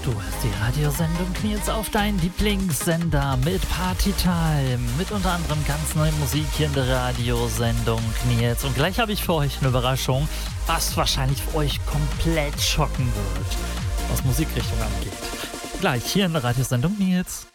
Du hörst die Radiosendung Nils auf deinen Lieblingssender mit Partytime. Mit unter anderem ganz neue Musik hier in der Radiosendung Nils. Und gleich habe ich für euch eine Überraschung, was wahrscheinlich für euch komplett schocken wird, was Musikrichtung angeht. Gleich hier in der Radiosendung Nils.